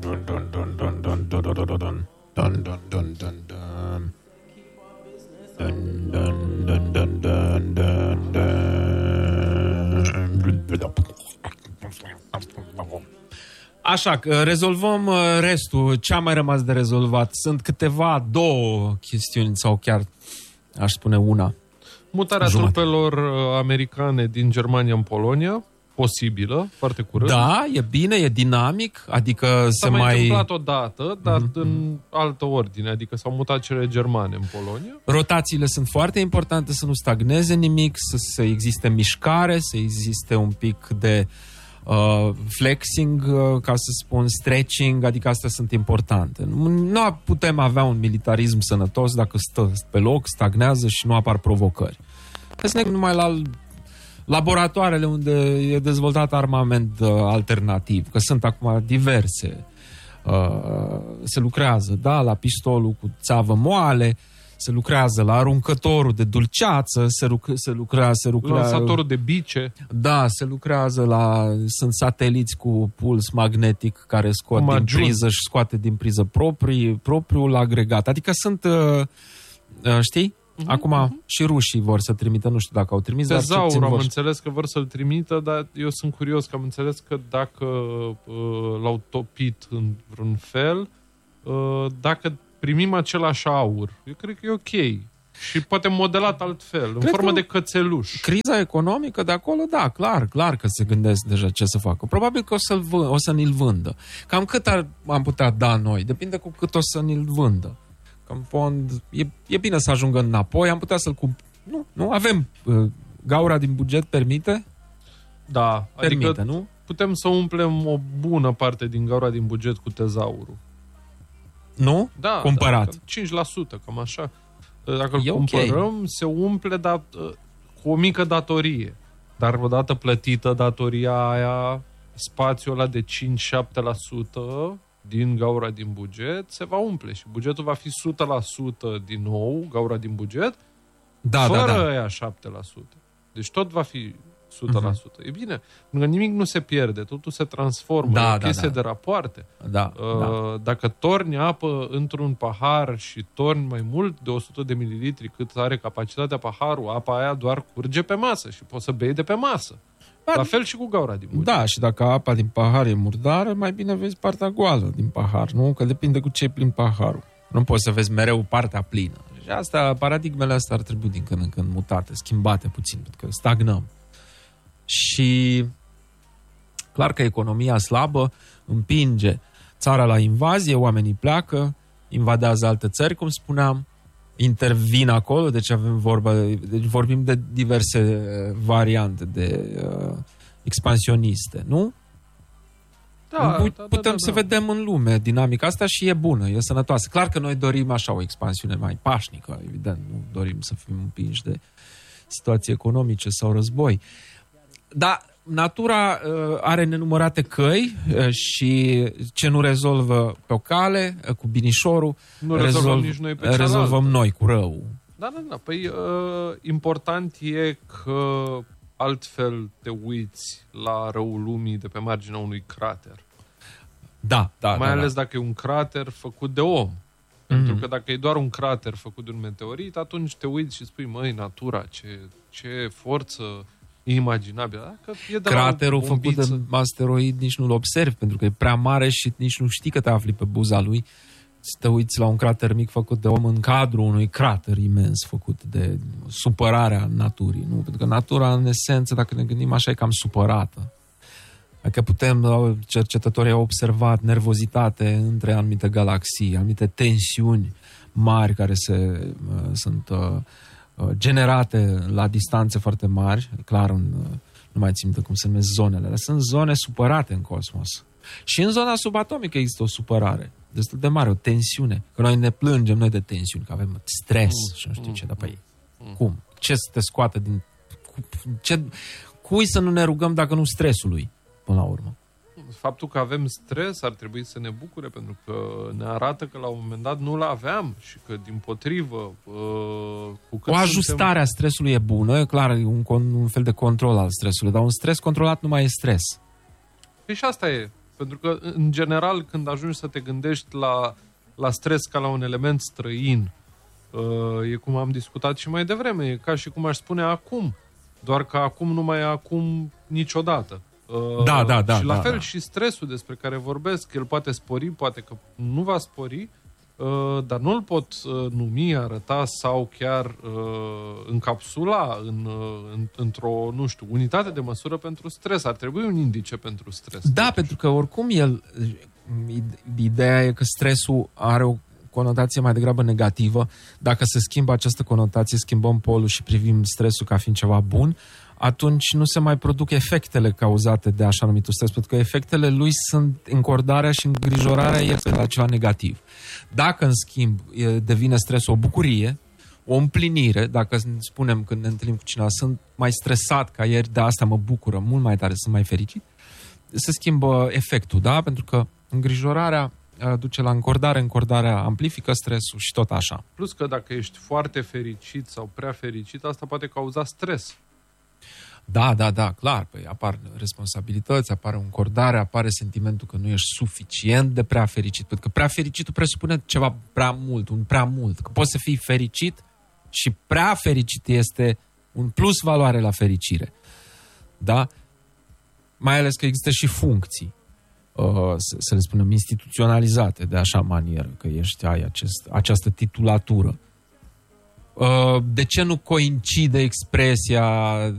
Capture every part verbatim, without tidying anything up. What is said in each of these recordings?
Așa, rezolvăm restul. Ce a mai rămas de rezolvat? Sunt câteva, două chestiuni sau chiar, aș spune, una. Mutarea jumătate. trupelor americane din Germania în Polonia, posibilă, foarte curând. Da, e bine, e dinamic, adică S-a se mai mai... întâmplat odată, dar Mm-hmm. în altă ordine, adică s-au mutat cele germane în Polonia. Rotațiile sunt foarte importante, să nu stagneze nimic, să, să existe mișcare, să existe un pic de uh, flexing, uh, ca să spun, stretching, adică astea sunt importante. Nu, nu putem avea un militarism sănătos dacă stă pe loc, stagnează și nu apar provocări. Că să ne numai la laboratoarele unde e dezvoltat armament uh, alternativ, că sunt acum diverse. Uh, se lucrează, da, la pistolul cu țeavă moale, se lucrează la aruncătorul de dulceață, se, lucre, se lucrează... Se lucrează Lansatorul de bice. Da, se lucrează la... Sunt sateliți cu puls magnetic care scot din priză și scoate din priză proprii, propriul agregat. Adică sunt, uh, uh, știi? Uh-huh, Acum uh-huh. și rușii vor să trimită, nu știu dacă au trimis, dar Tezaur, am vor... înțeles că vor să-l trimită, dar eu sunt curios că am înțeles că dacă uh, l-au topit în vreun fel, uh, dacă primim același aur, eu cred că e ok. Și poate modelat altfel, în cred formă de cățeluș. Criza economică de acolo, da, clar, clar că se gândesc deja ce să facă. Probabil că o să-l vând, o să ni-l vândă. Cam cât ar, am putea da noi, depinde cu cât o să ni-l vândă. În fond, e, e bine să ajungă înapoi, am putea să-l cump... Nu, nu, avem... Uh, gaura din buget permite? Da, permite, adică nu? putem să umplem o bună parte din gaura din buget cu tezaurul. Nu? Da, cumpărat. Da, cinci la sută, cam așa. Dacă îl e cumpărăm, okay. se umple dat, cu o mică datorie. Dar odată plătită datoria aia, spațiul ăla de cinci-șapte la sută din gaura din buget se va umple și bugetul va fi o sută la sută din nou, gaura din buget, da, fără da, da. aia șapte la sută. Deci tot va fi o sută la sută. Uh-huh. E bine, pentru că nimic nu se pierde, totul se transformă, da, e o da, chestie da. de rapoarte. Da, uh, da. Dacă torni apă într-un pahar și torni mai mult de o sută de mililitri cât are capacitatea paharul, apa aia doar curge pe masă și poți să bei de pe masă. Da. La fel și cu gaura din buget. Da, și dacă apa din pahar e murdară, mai bine vezi partea goală din pahar, nu? Că depinde cu ce e plin paharul. Nu poți să vezi mereu partea plină. Și asta, paradigmele astea ar trebui din când în când mutate, schimbate puțin, pentru că stagnăm. Și clar că economia slabă împinge țara la invazie, oamenii pleacă, invadează alte țări, cum spuneam, intervin acolo, deci avem vorba, deci vorbim de diverse variante de uh, expansioniste, nu? Da, Putem da, da, da, să da. vedem în lume dinamica asta și e bună, e sănătoasă. Clar că noi dorim așa o expansiune mai pașnică, evident, nu dorim să fim împinși de situații economice sau război. Dar natura uh, are nenumărate căi uh, și ce nu rezolvă pe o cale, uh, cu binișorul, nu rezolvăm rezolv, nici noi pe cealaltă. rezolvăm noi cu rău. Da, da, da. Păi uh, important e că altfel te uiți la răul lumii de pe marginea unui crater. Da, da. Mai da, ales da. dacă e un crater făcut de om. Mm-hmm. Pentru că dacă e doar un crater făcut de un meteorit, atunci te uiți și spui, măi, natura, ce, ce forță imaginabilă. Dacă e de Craterul la făcut de asteroid nici nu-l observi, pentru că e prea mare și nici nu știi că te afli pe buza lui. Să te uiți la un crater mic făcut de om în cadrul unui crater imens făcut de supărarea naturii. Nu? Pentru că natura, în esență, dacă ne gândim așa, e cam supărată. Adică putem, cercetătorii au observat nervozitate între anumite galaxii, anumite tensiuni mari care se, uh, sunt uh, generate la distanțe foarte mari, clar, în, nu mai țin minte cum se numesc zonele, dar sunt zone supărate în cosmos. Și în zona subatomică există o supărare destul de mare, o tensiune. Că noi ne plângem noi de tensiuni, că avem stres mm, și nu știu mm, ce, dar păi, mm. cum? Ce să te scoată din... Ce, cui să nu ne rugăm dacă nu stresului, până la urmă? Faptul că avem stres ar trebui să ne bucure, pentru că ne arată că la un moment dat nu-l aveam și că, dimpotrivă, cu cât o ajustare suntem... a stresului e bună, e clar, e un, un fel de control al stresului, dar un stres controlat nu mai e stres. Păi și asta e. Pentru că, în general, când ajungi să te gândești la, la stres ca la un element străin, e cum am discutat și mai devreme, e ca și cum aș spune acum, doar că acum nu mai e acum niciodată. Da, da, da. Și la da, fel da. și stresul despre care vorbesc, el poate spori, poate că nu va spori, dar nu îl pot numi, arăta sau chiar încapsula în, într-o, nu știu, unitate de măsură pentru stres. Ar trebui un indice pentru stres. Da, pentru că oricum el, ideea e că stresul are o conotație mai degrabă negativă. Dacă se schimbă această conotație, schimbăm polul și privim stresul ca fiind ceva bun, atunci nu se mai produc efectele cauzate de așa numitul stres, pentru că efectele lui sunt încordarea și îngrijorarea este la ceva negativ. Dacă, în schimb, devine stresul o bucurie, o împlinire, dacă spunem când ne întâlnim cu cineva, sunt mai stresat ca ieri, de asta mă bucură mult mai tare, sunt mai fericit, se schimbă efectul, da? Pentru că îngrijorarea duce la încordare, încordarea amplifică stresul și tot așa. Plus că dacă ești foarte fericit sau prea fericit, asta poate cauza stres. Da, da, da, clar. Păi apar responsabilități, apare încordare, apare sentimentul că nu ești suficient de prea fericit. Pentru că prea fericitul presupune ceva prea mult, un prea mult. Că poți să fii fericit și prea fericit este un plus valoare la fericire. Da? Mai ales că există și funcții, uh, să, să le spunem, instituționalizate de așa manieră, că ești, ai acest, această titulatură. Uh, de ce nu coincide expresia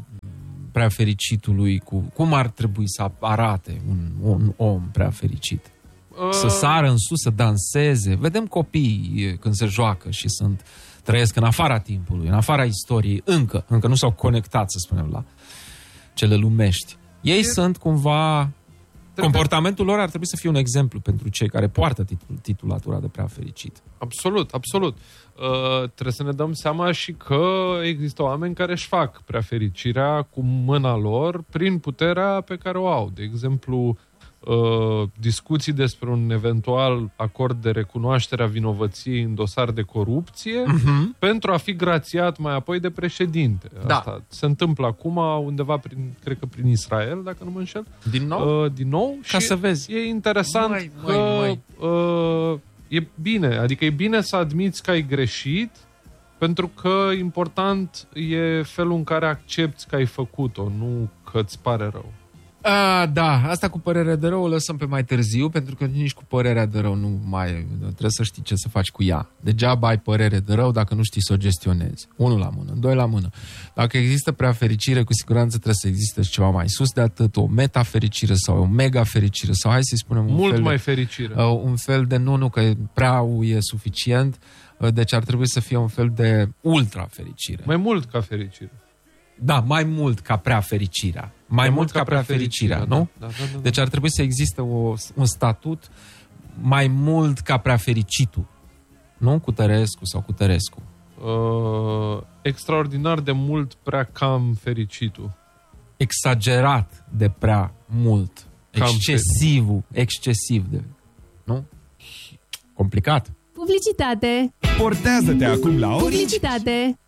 prea fericitului cu cum ar trebui să arate un, un om prea fericit? Uh... Să sară în sus, să danseze. Vedem copii când se joacă și sunt, trăiesc în afara timpului, în afara istoriei, încă, încă nu s-au conectat, să spunem, la cele lumești. Ei e... sunt cumva... Trebuie... Comportamentul lor ar trebui să fie un exemplu pentru cei care poartă titul, titulatura de prea fericit. Absolut, absolut. Uh, trebuie să ne dăm seama și că există oameni care își fac prea fericirea cu mâna lor prin puterea pe care o au. De exemplu, uh, discuții despre un eventual acord de recunoaștere a vinovăției în dosar de corupție uh-huh. pentru a fi grațiat mai apoi de președinte. Da. Asta se întâmplă acum undeva, prin, cred că prin Israel, dacă nu mă înșel. Din nou? Uh, din nou. Ca și să vezi. E interesant măi, că... măi, măi. Uh, E bine, adică e bine să admiți că ai greșit, pentru că important e felul în care accepti că ai făcut-o, nu că îți pare rău. A, da, asta cu părerea de rău o lăsăm pe mai târziu, pentru că nici cu părerea de rău nu mai... Trebuie să știi ce să faci cu ea. Degeaba ai părere de rău dacă nu știi să o gestionezi. Unul la mână, doi la mână. Dacă există prea fericire, cu siguranță trebuie să existe ceva mai sus de atât, o meta-fericire sau o mega-fericire, sau hai să-i spunem un Mult fel mai de, fericire. Uh, un fel de nu, nu, că prea e suficient, uh, deci ar trebui să fie un fel de ultra-fericire. Mai mult ca fericire. Da, mai mult ca prea fericirea. Mai, mai mult ca, ca prea fericirea, fericirea, nu? Da, da, da, da. Deci ar trebui să existe o, un statut mai mult ca prea fericitul. Nu? Cu Tărescu sau cu Tărescu. Uh, extraordinar de mult prea cam fericitul. Exagerat de prea mult. Cam excesiv, excesiv de... Nu? Complicat. Publicitate. Portează-te acum la Orange. Publicitate.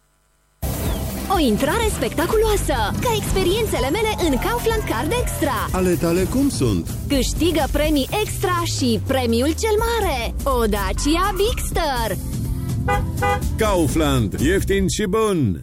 O intrare spectaculoasă, ca experiențele mele în Kaufland Card Extra. Ale tale cum sunt? Câștigă premii extra și premiul cel mare, o Dacia Bigster. Kaufland, ieftin și bun!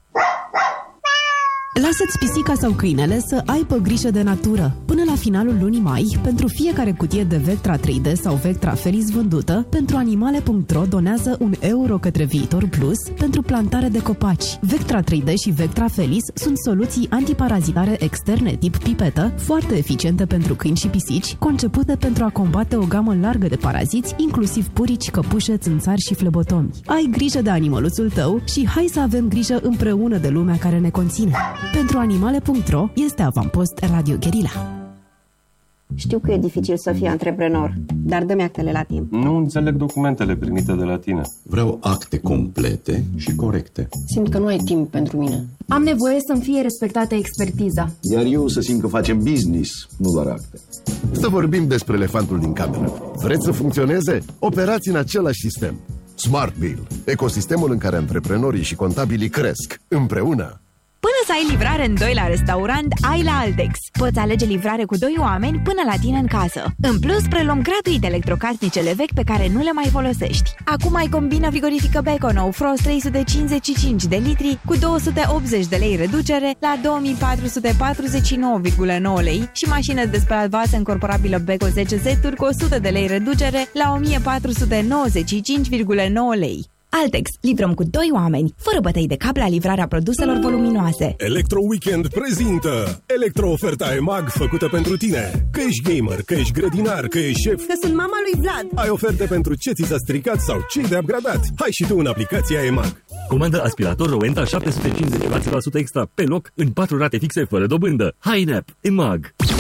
Lasă-ți pisica sau câinele să aibă grijă de natură. Până la finalul lunii mai, pentru fiecare cutie de Vectra trei D sau Vectra Felis vândută, pentru animale punct ro donează un euro către Viitor Plus pentru plantare de copaci. Vectra trei D și Vectra Felis sunt soluții antiparazitare externe tip pipetă, foarte eficiente pentru câini și pisici, concepute pentru a combate o gamă largă de paraziți, inclusiv purici, căpușe, țânțari și flebotomi. Ai grijă de animăluțul tău și hai să avem grijă împreună de lumea care ne conține. Pentru animale punct ro este avampost Radio Guerilla. Știu că e dificil să fii antreprenor, dar dă-mi actele la timp. Nu înțeleg documentele primite de la tine. Vreau acte complete și corecte. Simt că nu ai timp pentru mine. Am nevoie să-mi fie respectată expertiza. Iar eu să simt că facem business, nu doar acte. Să vorbim despre elefantul din cameră. Vreți să funcționeze? Operați în același sistem. SmartBill, ecosistemul în care antreprenorii și contabilii cresc împreună. Până să ai livrare în doi la restaurant, ai la Altex. Poți alege livrare cu doi oameni până la tine în casă. În plus, preluăm gratuit electrocasnicele vechi pe care nu le mai folosești. Acum ai combina frigorifică Beko Nou Frost trei sute cincizeci și cinci de litri cu două sute optzeci de lei reducere la două mii patru sute patruzeci și nouă virgulă nouă lei și mașină de spălat vase încorporabilă Beko zece seturi cu o sută de lei reducere la o mie patru sute nouăzeci și cinci virgulă nouă lei. Altex, livrăm cu doi oameni, fără bătăi de cap la livrarea produselor voluminoase. Electro Weekend prezintă Electro-oferta E M A G făcută pentru tine. Că ești gamer, că ești grădinar, că ești șef, că sunt mama lui Vlad. Ai oferte pentru ce ți s-a stricat sau ce de upgradat. Hai și tu în aplicația E M A G. Comandă aspirator Rowenta șapte sute cincizeci la sută extra pe loc în patru rate fixe fără dobândă. Hai în app, E M A G.